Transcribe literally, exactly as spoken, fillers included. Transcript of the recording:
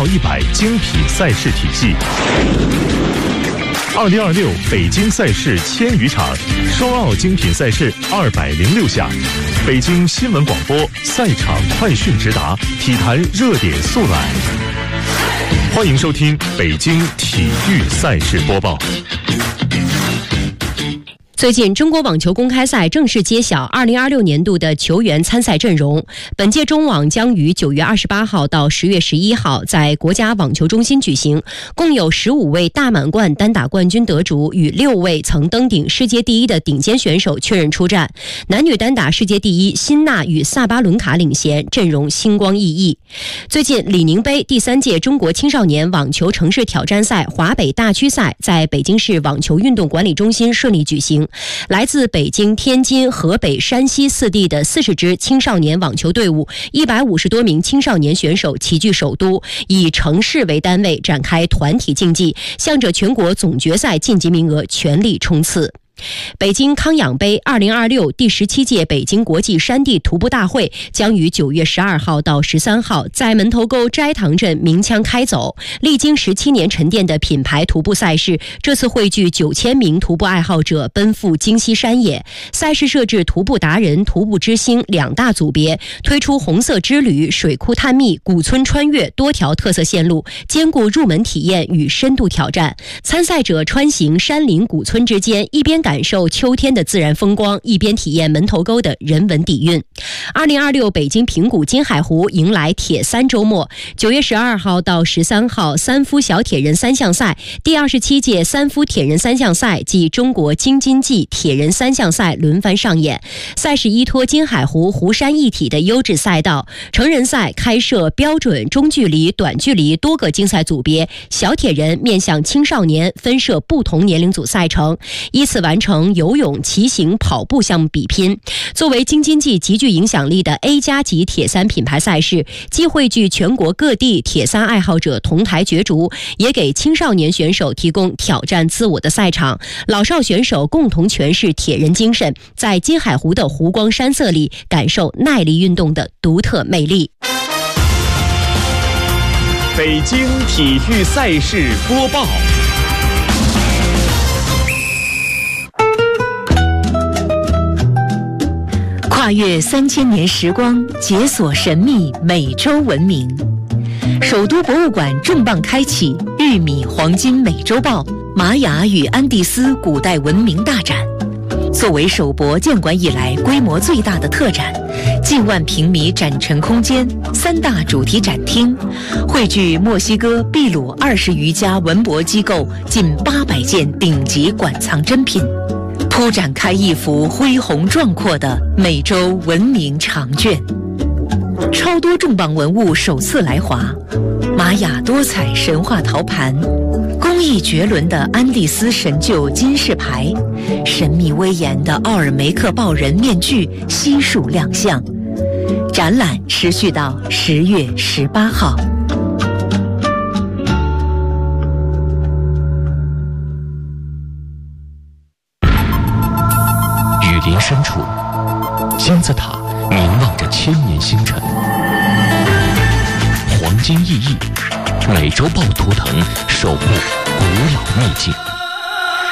奥一百精品赛事体系。二零二六北京赛事千余场，双奥精品赛事二百零六项。北京新闻广播赛场快讯直达，体坛热点速览。欢迎收听北京体育赛事播报。 最近，中国网球公开赛正式揭晓二零二六年度的球员参赛阵容。本届中网将于九月二十八号到十月十一号在国家网球中心举行，共有十五位大满贯单打冠军得主与六位曾登顶世界第一的顶尖选手确认出战。男女单打世界第一辛纳与萨巴伦卡领衔，阵容星光熠熠。最近，李宁杯第三届中国青少年网球城市挑战赛华北大区赛在北京市网球运动管理中心顺利举行。来自北京、天津、河北、山西四地的四十支青少年网球队伍，一百五十多名青少年选手齐聚首都，以城市为单位展开团体竞技，向着全国总决赛晋级名额全力冲刺。北京康养杯二零二六第十七届北京国际山地徒步大会将于九月十二号到十三号在门头沟斋堂镇鸣枪开走。历经十七年沉淀的品牌徒步赛事，这次汇聚九千名徒步爱好者奔赴京西山野。赛事设置徒步达人、徒步之星两大组别，推出红色之旅、水库探秘、古村穿越多条特色线路，兼顾入门体验与深度挑战。参赛者穿行山林古村之间，一边感受秋天的自然风光，一边体验门头沟的人文底蕴。二零二六北京平谷金海湖迎来铁三周末，九月十二号到十三号三夫小铁人三项赛，第二十七届三夫铁人三项赛暨中国京津冀铁人三项赛轮番上演。赛事依托金海湖湖山一体的优质赛道，成人赛开设标准、中距离、短距离多个竞赛组别，小铁人面向青少年分设不同年龄组赛程，依次完成游泳、骑行、跑步项目比拼。作为京津冀极具影响力的 A 加级铁三品牌赛事，既汇聚全国各地铁三爱好者同台角逐，也给青少年选手提供挑战自我的赛场。老少选手共同诠释铁人精神，在金海湖的湖光山色里感受耐力运动的独特魅力。 北京体育赛事播报。 跨越三千年时光，解锁神秘美洲文明。首都博物馆重磅开启玉米黄金美洲豹玛雅与安第斯古代文明大展。作为首博建馆以来规模最大的特展，近万平米展陈空间，三大主题展厅，汇聚墨西哥、秘鲁二十余家文博机构近八百件顶级馆藏珍品，铺展开一幅恢宏壮阔的美洲文明长卷。超多重磅文物首次来华，玛雅多彩神话陶盘，工艺绝伦的安第斯神鹫金饰牌，神秘威严的奥尔梅克豹人面具悉数亮相。展览持续到十月十八号。 雨林深处，金字塔凝望着千年星辰，黄金熠熠，美洲豹图腾守护古老秘境。